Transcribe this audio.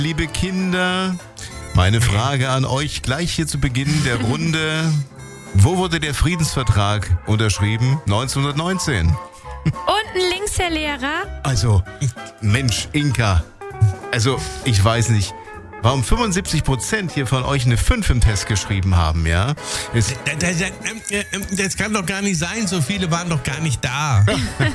Liebe Kinder, meine Frage an euch gleich hier zu Beginn der Runde. Wo wurde der Friedensvertrag unterschrieben? 1919. Unten links, Herr Lehrer. Also, Mensch, Inka. Also, ich weiß nicht, warum 75% hier von euch eine 5 im Test geschrieben haben, ja? Das kann doch gar nicht sein, so viele waren doch gar nicht da.